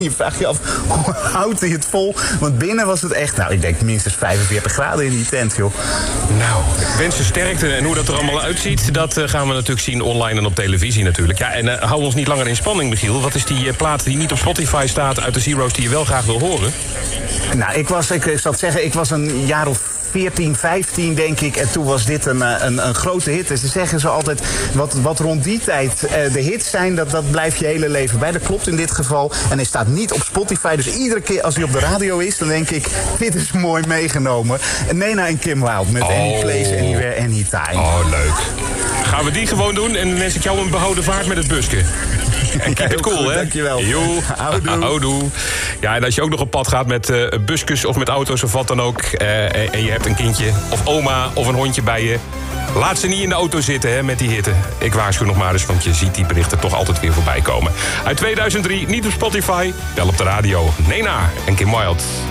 Je vraagt je af, hoe houdt hij het vol? Want binnen was het echt, ik denk minstens 45 graden in die tent, joh. Nou, ik wens je sterkte. En hoe dat er allemaal uitziet, dat gaan we natuurlijk zien online en op televisie natuurlijk. Ja, en hou ons niet langer in spanning, Michiel. Wat is die plaat die niet op Spotify staat uit de Zero's die je wel graag wil horen? Nou, ik zal het zeggen, ik was een jaar of 14, 15 denk ik. En toen was dit een grote hit. En ze zeggen zo altijd, wat rond die tijd de hits zijn, dat blijft je hele leven bij. Dat klopt in dit geval. En hij staat niet op Spotify. Dus iedere keer als hij op de radio is, dan denk ik, dit is mooi meegenomen. Nena en Kim Wilde met Any Place, Anywhere, Anytime. Oh, leuk. Gaan we die gewoon doen en dan wens ik jou een behouden vaart met het busken. En keep it cool, goed, hè? Dankjewel. Houdoe. Ja, en als je ook nog op pad gaat met busjes of met auto's of wat dan ook, en je hebt een kindje of oma of een hondje bij je, laat ze niet in de auto zitten, hè, met die hitte. Ik waarschuw nog maar eens, want je ziet die berichten toch altijd weer voorbij komen. Uit 2003, niet op Spotify, wel op de radio. Nena en Kim Wilde.